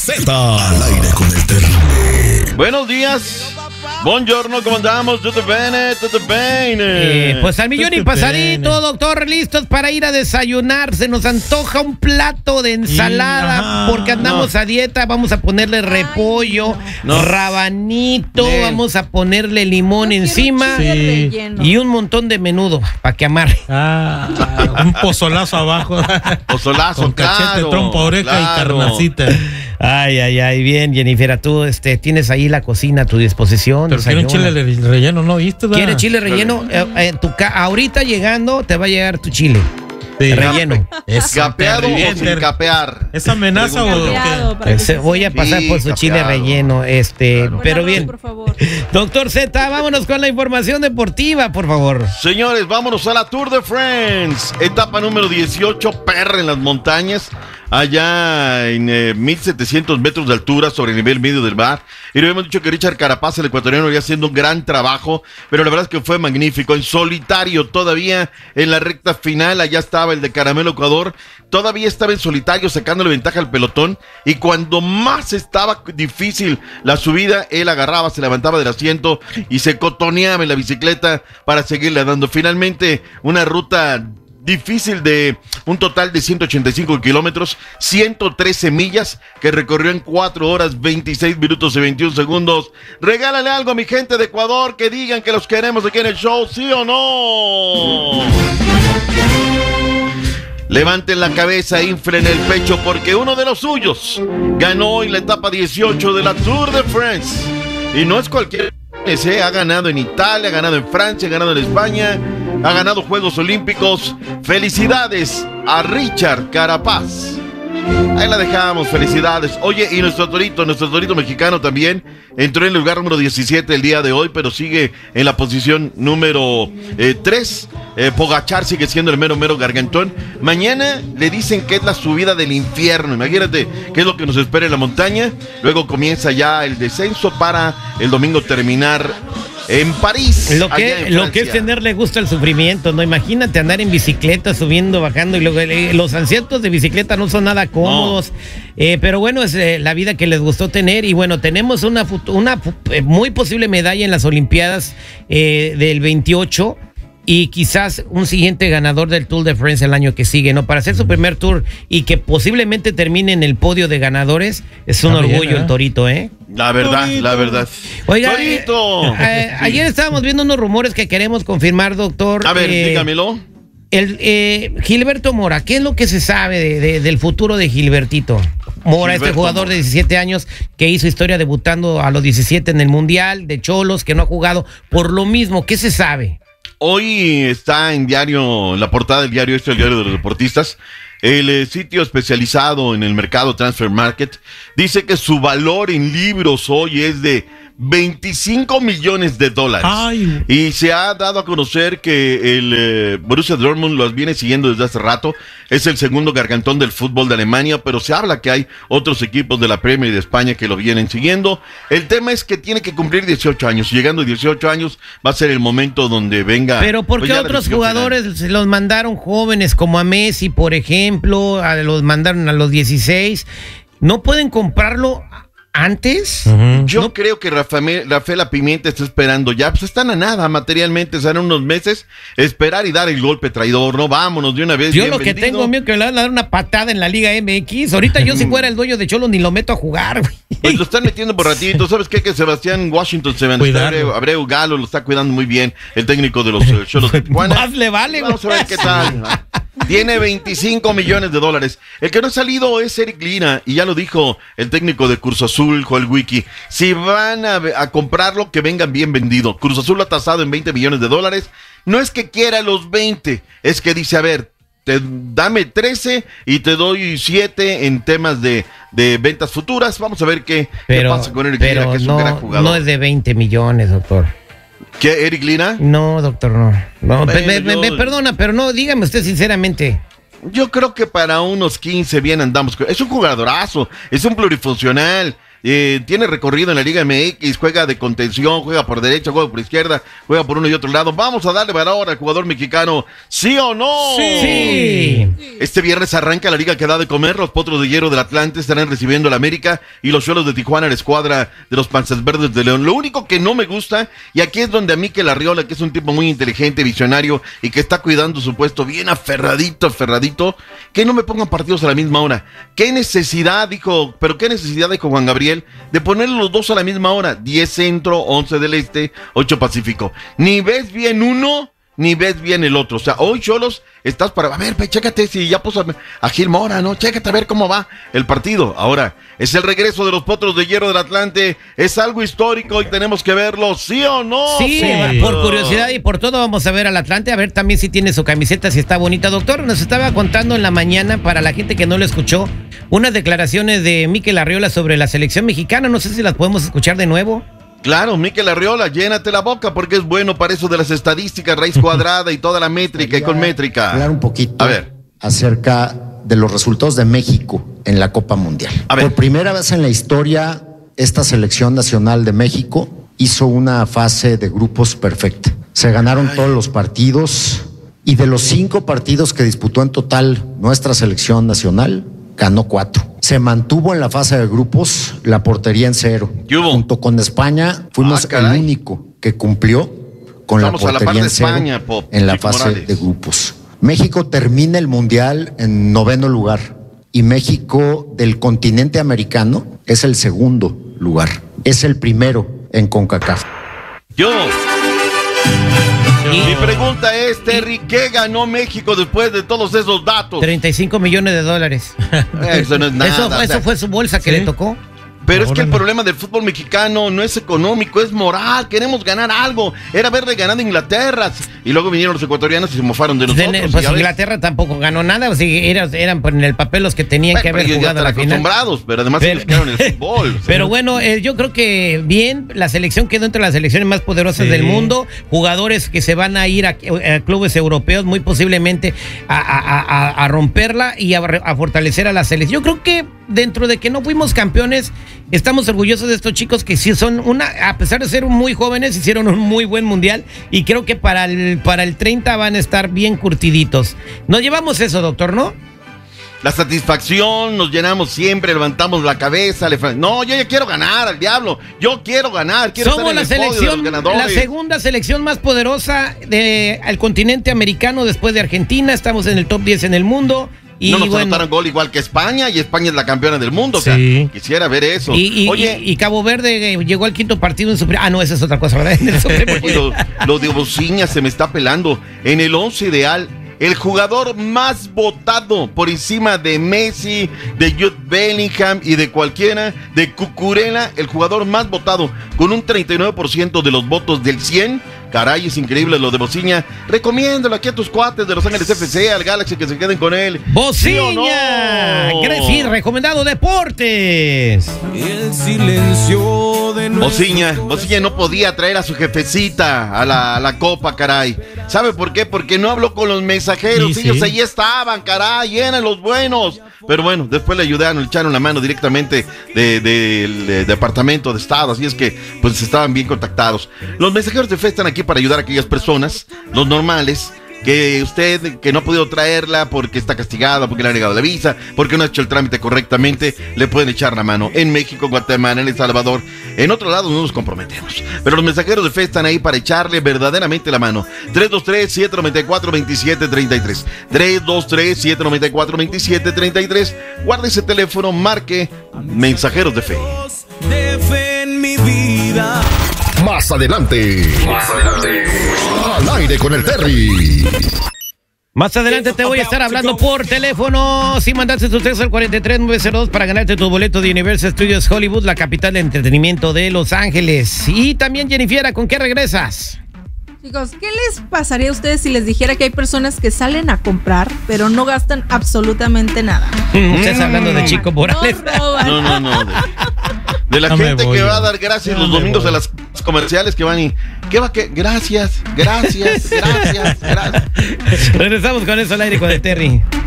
Z al aire con el terrible. Buenos días. Buongiorno, ¿cómo andamos? ¿Tutto bene? ¿Tutto bene? Pues al millón y pasadito, doctor, listos para ir a desayunar. Se nos antoja un plato de ensalada porque andamos a dieta. Vamos a ponerle repollo, rabanito, vamos a ponerle limón encima y un montón de menudo para que amarre. Un pozolazo abajo. Pozolazo, con cachete, trompa, oreja y carnacita. Ay, bien, Jennifer, tú tienes ahí la cocina a tu disposición. Pero quiero un chile relleno, ¿no? ¿Viste? ¿Quieres chile relleno? Ahorita llegando te va a llegar tu chile. Sí. Relleno. ¿Capeado o sin capear? ¿Es amenaza o qué? Voy a pasar por su capeado. Chile relleno, pero bien. Por favor. Doctor Z, vámonos con la información deportiva, por favor. Señores, vámonos a la Tour de France. Etapa número 18, Perra en las montañas. Allá en 1700 metros de altura sobre el nivel medio del mar. Y lo hemos dicho que Richard Carapaz, el ecuatoriano, iba haciendo un gran trabajo, pero la verdad es que fue magnífico. En solitario todavía en la recta final, allá estaba el de Caramelo Ecuador, todavía estaba en solitario sacándole ventaja al pelotón, y cuando más estaba difícil la subida, él agarraba, se levantaba del asiento y se cotoneaba en la bicicleta para seguirle dando. Finalmente una ruta difícil de un total de 185 kilómetros, 113 millas, que recorrió en 4 horas, 26 minutos y 21 segundos. Regálale algo a mi gente de Ecuador, que digan que los queremos aquí en el show, ¿sí o no? Levanten la cabeza, inflen el pecho, porque uno de los suyos ganó hoy la etapa 18 de la Tour de France. Y no es cualquier... ha ganado en Italia, ha ganado en Francia, ha ganado en España, ha ganado Juegos Olímpicos. Felicidades a Richard Carapaz. Ahí la dejamos, felicidades. Oye, y nuestro torito mexicano también entró en el lugar número 17 el día de hoy, pero sigue en la posición número 3. Pogačar sigue siendo el mero gargantón. Mañana le dicen que es la subida del infierno. Imagínate qué es lo que nos espera en la montaña. Luego comienza ya el descenso para el domingo terminar en París. Lo que es tenerle gusto al sufrimiento, ¿no? Imagínate andar en bicicleta, subiendo, bajando, y luego los asientos de bicicleta no son nada cómodos. No. Pero bueno, es la vida que les gustó tener. Y bueno, tenemos una muy posible medalla en las Olimpiadas del 28. Y quizás un siguiente ganador del Tour de France el año que sigue, ¿no? Para hacer su primer tour y que posiblemente termine en el podio de ganadores, es un orgullo el Torito, ¿eh? La verdad. Oiga, Torito. Ayer estábamos viendo unos rumores que queremos confirmar, doctor. A ver, dígamelo. Gilberto Mora, ¿qué es lo que se sabe del futuro de Gilbertito Mora, este jugador de 17 años que hizo historia debutando a los 17 en el Mundial de Cholos, que no ha jugado por lo mismo? ¿Qué se sabe? Hoy está en la portada del diario el diario de los deportistas. El sitio especializado en el mercado Transfer Market dice que su valor en libros hoy es de $25 millones. Ay. Y se ha dado a conocer que el Borussia Dortmund los viene siguiendo desde hace rato. Es el segundo gargantón del fútbol de Alemania, pero se habla que hay otros equipos de la Premier y de España que lo vienen siguiendo. El tema es que tiene que cumplir 18 años. Llegando a 18 años va a ser el momento donde venga. Pero ¿por qué otros jugadores se los mandaron jóvenes, como a Messi, por ejemplo? Los mandaron a los 16. ¿No pueden comprarlo antes? Yo creo que Rafael Pimienta está esperando ya, pues están a nada materialmente, serán unos meses, esperar y dar el golpe traidor, no, vámonos de una vez. Yo lo que tengo miedo que le van a dar una patada en la Liga MX, ahorita yo si fuera el dueño de Cholos ni lo meto a jugar, güey. Pues lo están metiendo por ratito, ¿sabes qué? Que Sebastián Washington Abreu Galo lo está cuidando muy bien, el técnico de los Cholos de Tijuana. Más le vale, güey. Vamos a ver qué tal. Tiene $25 millones. El que no ha salido es Eric Lina, y ya lo dijo el técnico de Cruz Azul, Joel Wiki. Si van a comprarlo, que vengan bien vendido. Cruz Azul lo ha tasado en $20 millones. No es que quiera los 20, es que dice, a ver, dame 13 y te doy 7 en temas de ventas futuras. Vamos a ver qué pasa con Eric Lina, que es un gran jugador. No es de 20 millones, doctor. ¿Qué, Eric Lina? No, doctor, no. Bueno, me perdona, pero no, dígame usted sinceramente. Yo creo que para unos 15 bien andamos. Es un jugadorazo, es un plurifuncional. tiene recorrido en la Liga MX, juega de contención, juega por derecha, juega por izquierda, juega por uno y otro lado. Vamos a darle valor al jugador mexicano, ¿sí o no? Sí. Este viernes arranca la liga que da de comer. Los Potros de Hierro del Atlante estarán recibiendo al América y los Xolos de Tijuana, la escuadra de los Panzas Verdes de León. Lo único que no me gusta, y aquí es donde a Mikel Arriola, que es un tipo muy inteligente, visionario y que está cuidando su puesto bien aferradito, que no me pongan partidos a la misma hora. ¿Qué necesidad, dijo Juan Gabriel, de poner los dos a la misma hora? 10 centro, 11 del este, 8 pacífico. Ni ves bien uno, ni ves bien el otro. O sea, hoy, Xolos, estás para... A ver, chécate si ya puso a Gil Mora, ¿no? Chécate a ver cómo va el partido. Ahora, es el regreso de los Potros de Hierro del Atlante. Es algo histórico y tenemos que verlo, ¿sí o no? Sí, por curiosidad y por todo vamos a ver al Atlante, a ver también si tiene su camiseta, si está bonita. Doctor, nos estaba contando en la mañana, para la gente que no lo escuchó, unas declaraciones de Mikel Arriola sobre la selección mexicana. No sé si las podemos escuchar de nuevo. Claro, Mikel Arriola, llénate la boca porque es bueno para eso de las estadísticas, raíz cuadrada y toda la métrica y con métrica. Hablar un poquito acerca de los resultados de México en la Copa Mundial. Por primera vez en la historia, esta selección nacional de México hizo una fase de grupos perfecta. Se ganaron todos los partidos y de los 5 partidos que disputó en total nuestra selección nacional, ganó 4. Se mantuvo en la fase de grupos la portería en 0. Junto con España fuimos el único que cumplió con la portería en 0 en la fase de grupos. México termina el Mundial en 9º lugar y México del continente americano es el 2º lugar. Es el primero en CONCACAF. Mi pregunta es, Terry, ¿qué ganó México después de todos esos datos? $35 millones. Eso no es nada. Eso fue su bolsa que le tocó. Pero es que el problema del fútbol mexicano no es económico, es moral. Queremos ganar algo. Era haberle ganado a Inglaterra. Y luego vinieron los ecuatorianos y se mofaron de nosotros. Pues Inglaterra tampoco ganó nada. O sea, eran en el papel los que tenían que haber jugado a la final. Acostumbrados, pero además se quedaron en el fútbol. Pero bueno, yo creo que bien, la selección quedó entre las selecciones más poderosas del mundo. Jugadores que se van a ir a clubes europeos, muy posiblemente a romperla y a fortalecer a la selección. Yo creo que dentro de que no fuimos campeones, estamos orgullosos de estos chicos que sí son a pesar de ser muy jóvenes, hicieron un muy buen mundial y creo que para el 30 van a estar bien curtiditos. Nos llevamos eso, doctor, ¿no? La satisfacción, nos llenamos siempre, levantamos la cabeza. No, yo ya quiero ganar al diablo. Yo quiero ganar, quiero Somos estar en el podio de los ganadores. La segunda selección más poderosa del continente americano después de Argentina. Estamos en el top 10 en el mundo. Y no nos anotaron gol igual que España, y España es la campiona del mundo. Sí. O sea, quisiera ver eso. Y Cabo Verde llegó al 5º partido en su... no, esa es otra cosa, ¿verdad? Lo de Bociña se me está pelando. En el 11 ideal, el jugador más votado por encima de Messi, de Jude Bellingham y de cualquiera, de Cucurella, el jugador más votado, con un 39% de los votos del 100%. Caray, es increíble lo de Bociña. Recomiéndalo aquí a tus cuates de Los Ángeles FC, al Galaxy, que se queden con él. ¡Bociña! Sí, recomendado deportes. El silencio de Bociña no podía traer a su jefecita a la copa, caray. ¿Sabe por qué? Porque no habló con los mensajeros. Ellos ahí estaban, caray, eran los buenos. Pero bueno, después le ayudaron, le echaron la mano directamente del Departamento de Estado. Así es que, pues, estaban bien contactados. Los mensajeros de fe están aquí para ayudar a aquellas personas, los normales, que usted que no ha podido traerla porque está castigada, porque le ha negado la visa, porque no ha hecho el trámite correctamente, le pueden echar la mano. En México, Guatemala, en El Salvador, en otro lado no nos comprometemos. Pero los mensajeros de fe están ahí para echarle verdaderamente la mano. 323-794-2733. 323-794-2733. Guarde ese teléfono, marque Mensajeros de Fe. De fe en mi vida. Más adelante. Al aire con el Terry. Más adelante te voy a estar hablando por teléfono. Si mandaste tu texto al 43902 para ganarte tu boleto de Universal Studios Hollywood, la capital de entretenimiento de Los Ángeles. Y también, Jennifer, ¿con qué regresas? Chicos, ¿qué les pasaría a ustedes si les dijera que hay personas que salen a comprar, pero no gastan absolutamente nada? ¿Estás hablando de Chico Morales? No. De la gente que va a dar gracias los domingos a las comerciales que van y... ¿Qué va? ¿Qué? Gracias. Regresamos con eso al aire con el Terry.